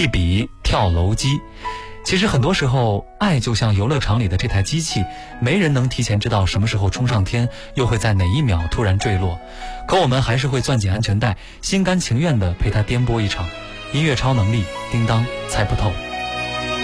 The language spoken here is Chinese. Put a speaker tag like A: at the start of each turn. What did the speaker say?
A: 利比、跳楼机。其实很多时候，爱就像游乐场里的这台机器，没人能提前知道什么时候冲上天，又会在哪一秒突然坠落。可我们还是会攥紧安全带，心甘情愿地陪它颠簸一场。音乐超能力，叮当猜不透。